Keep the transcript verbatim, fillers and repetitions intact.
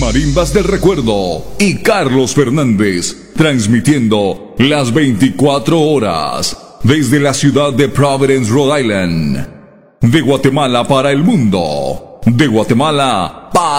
Marimbas del Recuerdo y Carlos Fernández, transmitiendo las veinticuatro horas desde la ciudad de Providence, Rhode Island. De Guatemala para el mundo. De Guatemala para